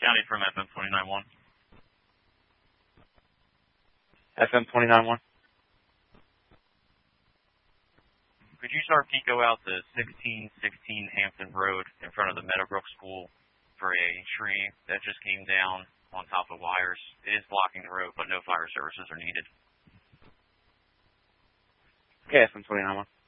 County from FM 29.1. FM 29.1. Could you start Pico out to 1616 Hampton Road in front of the Meadowbrook School for a tree that just came down on top of wires? It is blocking the road, but no fire services are needed. Okay, FM 29.1.